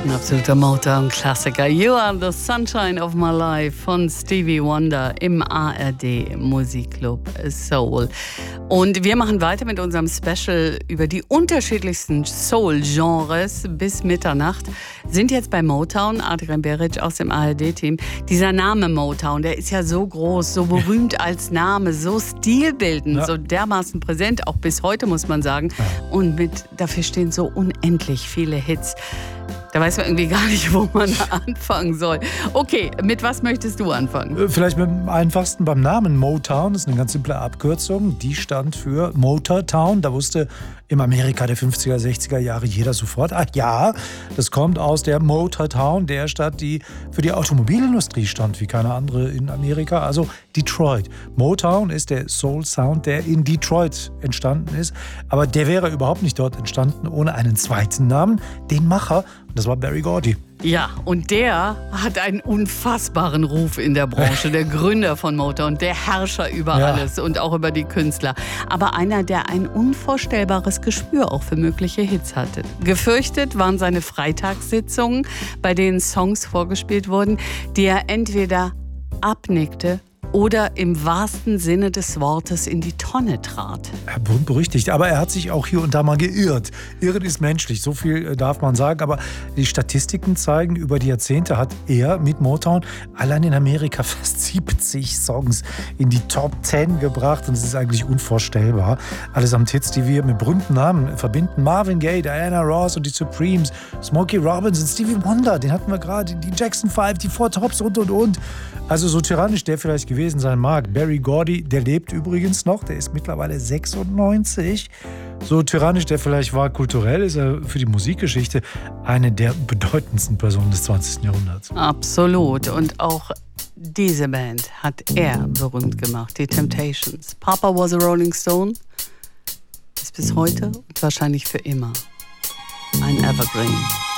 Ein absoluter Motown-Klassiker. You Are the Sunshine of My Life von Stevie Wonder im ARD Musikclub Soul. Und wir machen weiter mit unserem Special über die unterschiedlichsten Soul-Genres bis Mitternacht. Sind jetzt bei Motown, Adrian Beric aus dem ARD-Team. Dieser Name Motown, der ist ja so groß, so berühmt als Name, so stilbildend, so dermaßen präsent, auch bis heute muss man sagen. Und dafür stehen so unendlich viele Hits. Da weiß man irgendwie gar nicht, wo man anfangen soll. Okay, mit was möchtest du anfangen? Vielleicht mit dem einfachsten beim Namen Motown. Das ist eine ganz simple Abkürzung. Die stand für Motortown. Da wusste im Amerika der 50er, 60er Jahre jeder sofort, ach ja, das kommt aus der Motortown, der Stadt, die für die Automobilindustrie stand, wie keine andere in Amerika, also Detroit. Motown ist der Soul-Sound, der in Detroit entstanden ist. Aber der wäre überhaupt nicht dort entstanden ohne einen zweiten Namen, den Macher. Das war Berry Gordy. Ja, und der hat einen unfassbaren Ruf in der Branche, der Gründer von Motown, der Herrscher über alles und auch über die Künstler. Aber einer, der ein unvorstellbares Gespür auch für mögliche Hits hatte. Gefürchtet waren seine Freitagssitzungen, bei denen Songs vorgespielt wurden, die er entweder abnickte oder im wahrsten Sinne des Wortes in die Tonne trat. Berüchtigt, aber er hat sich auch hier und da mal geirrt. Irren ist menschlich, so viel darf man sagen. Aber die Statistiken zeigen, über die Jahrzehnte hat er mit Motown allein in Amerika fast 70 Songs in die Top 10 gebracht. Und es ist eigentlich unvorstellbar. Allesamt Hits, die wir mit berühmten Namen verbinden. Marvin Gaye, Diana Ross und die Supremes, Smokey Robinson, Stevie Wonder, den hatten wir gerade, die Jackson 5, die Four Tops und. Also so tyrannisch der vielleicht gewesen sein mag. Berry Gordy, der lebt übrigens noch, der ist mittlerweile 96. So tyrannisch der vielleicht war kulturell, ist er für die Musikgeschichte eine der bedeutendsten Personen des 20. Jahrhunderts. Absolut. Und auch diese Band hat er berühmt gemacht, die Temptations. Papa was a Rolling Stone ist bis heute und wahrscheinlich für immer ein Evergreen.